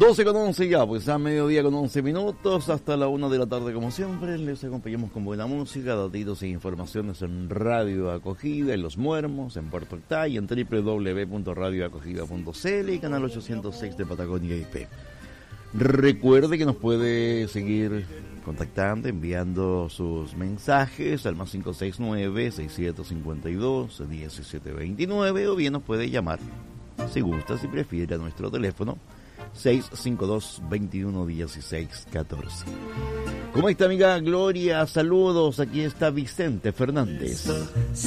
12:11 ya, pues a mediodía con 11 minutos, hasta la 1 de la tarde como siempre, les acompañamos con buena música, datitos e informaciones en Radio Acogida, en Los Muermos, en Puerto Octay, en www.radioacogida.cl y canal 806 de Patagonia IP. Recuerde que nos puede seguir contactando, enviando sus mensajes al más 569-6752-1729 o bien nos puede llamar, si gusta, si prefiere, a nuestro teléfono 652-2116-14. ¿Cómo está, amiga Gloria? Saludos, aquí está Vicente Fernández.